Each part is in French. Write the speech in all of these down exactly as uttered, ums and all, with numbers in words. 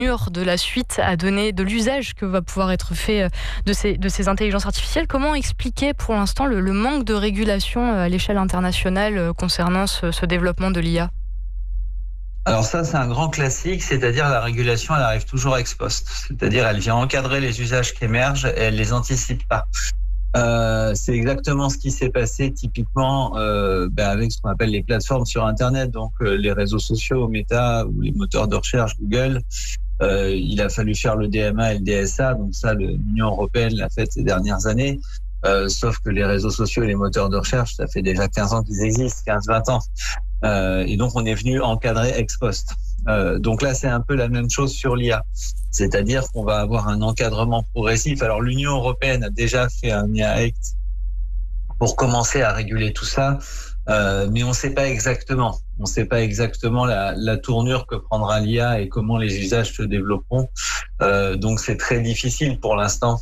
de la suite à donner, de l'usage que va pouvoir être fait de ces, de ces intelligences artificielles. Comment expliquer pour l'instant le, le manque de régulation à l'échelle internationale concernant ce, ce développement de l'I A ? Alors ça, c'est un grand classique, c'est-à-dire la régulation, elle arrive toujours ex post. C'est-à-dire, elle vient encadrer les usages qui émergent et elle les anticipe pas. Euh, c'est exactement ce qui s'est passé typiquement euh, ben avec ce qu'on appelle les plateformes sur Internet, donc euh, les réseaux sociaux, Meta ou les moteurs de recherche, Google. Euh, il a fallu faire le D M A et le D S A, donc ça, l'Union européenne l'a fait ces dernières années. Euh, sauf que les réseaux sociaux et les moteurs de recherche, ça fait déjà quinze ans qu'ils existent, quinze vingt ans. Euh, et donc, on est venu encadrer ex post. Euh, donc là, c'est un peu la même chose sur l'I A. C'est-à-dire qu'on va avoir un encadrement progressif. Alors, l'Union européenne a déjà fait un I A Act pour commencer à réguler tout ça, euh, mais on ne sait pas exactement. On ne sait pas exactement la, la tournure que prendra l'I A et comment les usages se développeront. Euh, donc, c'est très difficile pour l'instant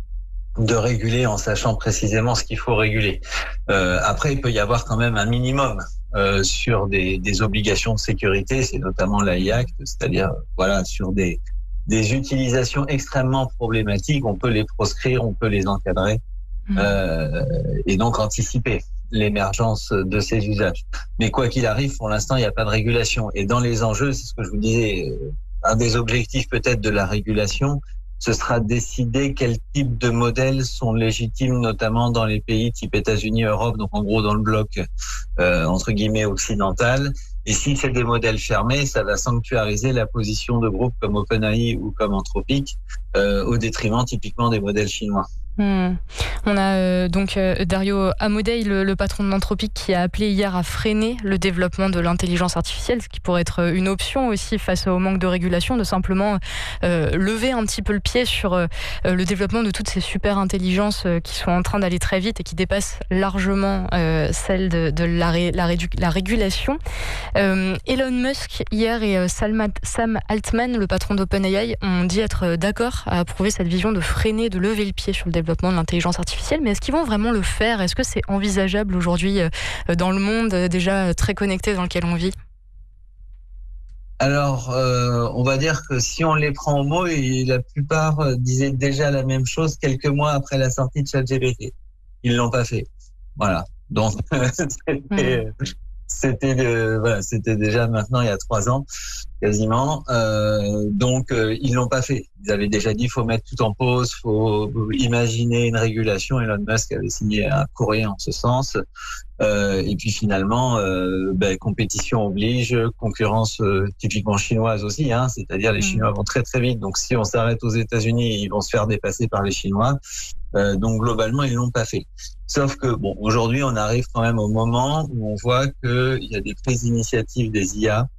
de réguler en sachant précisément ce qu'il faut réguler. Euh, après, il peut y avoir quand même un minimum euh, sur des, des obligations de sécurité, c'est notamment l'A I Act, c'est-à-dire voilà sur des, des utilisations extrêmement problématiques, on peut les proscrire, on peut les encadrer mmh. euh, et donc anticiper l'émergence de ces usages. Mais quoi qu'il arrive, pour l'instant, il n'y a pas de régulation. Et dans les enjeux, c'est ce que je vous disais, un des objectifs peut-être de la régulation, ce sera décider quel type de modèles sont légitimes, notamment dans les pays type États-Unis, Europe, donc en gros dans le bloc euh, entre guillemets occidental. Et si c'est des modèles fermés, ça va sanctuariser la position de groupes comme OpenAI ou comme Anthropic euh, au détriment typiquement des modèles chinois. Mmh. On a euh, donc euh, Dario Amodei, le, le patron de l'Anthropic, qui a appelé hier à freiner le développement de l'intelligence artificielle, ce qui pourrait être une option aussi face au manque de régulation, de simplement euh, lever un petit peu le pied sur euh, le développement de toutes ces super intelligences euh, qui sont en train d'aller très vite et qui dépassent largement euh, celle de, de la, ré, la, rédu, la régulation. Euh, Elon Musk hier et euh, Salma, Sam Altman, le patron d'OpenAI, ont dit être d'accord à approuver cette vision de freiner, de lever le pied sur le développement développement de l'intelligence artificielle, mais est-ce qu'ils vont vraiment le faire ? Est-ce que c'est envisageable aujourd'hui dans le monde déjà très connecté dans lequel on vit ? Alors, euh, on va dire que si on les prend au mot, et la plupart disaient déjà la même chose quelques mois après la sortie de ChatGPT. Ils l'ont pas fait. Voilà. Donc, c'était, mmh. c'était, de, voilà, c'était déjà maintenant il y a trois ans quasiment. Euh, donc, euh, ils l'ont pas fait. Ils avaient déjà dit, faut mettre tout en pause, faut imaginer une régulation. Elon Musk avait signé un courrier en ce sens. Euh, et puis finalement, euh, ben, compétition oblige, concurrence euh, typiquement chinoise aussi. Hein, c'est-à-dire les Chinois vont très très vite. Donc, si on s'arrête aux États-Unis, ils vont se faire dépasser par les Chinois. Euh, donc, globalement, ils l'ont pas fait. Sauf que bon, aujourd'hui, on arrive quand même au moment où on voit qu'il y a des prises d'initiative des I A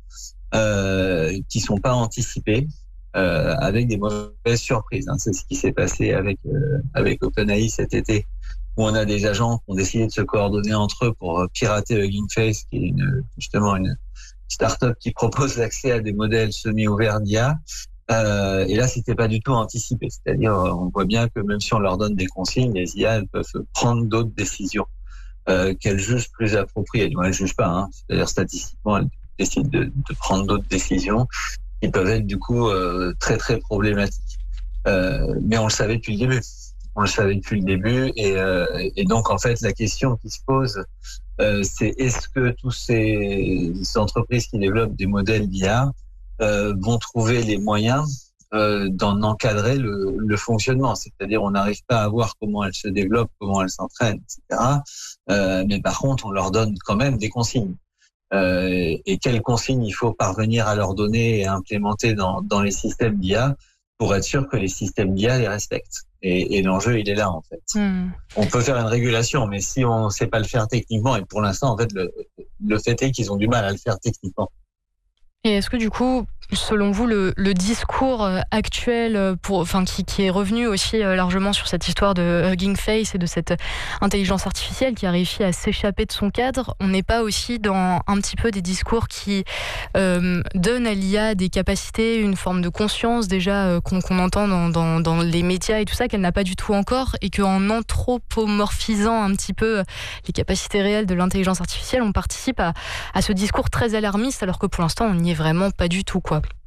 euh, qui sont pas anticipées. Euh, avec des mauvaises surprises. Hein. C'est ce qui s'est passé avec euh, avec OpenAI cet été, où on a des agents qui ont décidé de se coordonner entre eux pour pirater Hugging Face, qui est une, justement une start-up qui propose l'accès à des modèles semi-ouverts d'I A. Euh, et là, c'était pas du tout anticipé. C'est-à-dire, on voit bien que même si on leur donne des consignes, les I A elles peuvent prendre d'autres décisions euh, qu'elles jugent plus appropriées. Du moins, elles jugent pas. Hein. C'est-à-dire, statistiquement, elles décident de, de prendre d'autres décisions qui peuvent être du coup euh, très très problématiques. Euh, mais on le savait depuis le début. On le savait depuis le début et, euh, et donc en fait la question qui se pose, euh, c'est est-ce que tous ces, ces entreprises qui développent des modèles d'I A euh, vont trouver les moyens euh, d'en encadrer le, le fonctionnement. C'est-à-dire on n'arrive pas à voir comment elles se développent, comment elles s'entraînent, et cetera. Euh, mais par contre on leur donne quand même des consignes. Euh, et quelles consignes il faut parvenir à leur donner et à implémenter dans, dans les systèmes d'I A pour être sûr que les systèmes d'I A les respectent. Et, et l'enjeu, il est là, en fait. Mmh. On peut faire une régulation, mais si on ne sait pas le faire techniquement, et pour l'instant, en fait, le, le fait est qu'ils ont du mal à le faire techniquement. Et est-ce que du coup, selon vous, le, le discours actuel, pour, enfin, qui, qui est revenu aussi largement sur cette histoire de Hugging Face et de cette intelligence artificielle qui a réussi à s'échapper de son cadre, on n'est pas aussi dans un petit peu des discours qui euh, donnent à l'I A des capacités, une forme de conscience déjà euh, qu'on, qu'on entend dans, dans, dans les médias et tout ça, qu'elle n'a pas du tout encore, et qu'en anthropomorphisant un petit peu les capacités réelles de l'intelligence artificielle, on participe à, à ce discours très alarmiste, alors que pour l'instant, on n'y est vraiment pas du tout, quoi.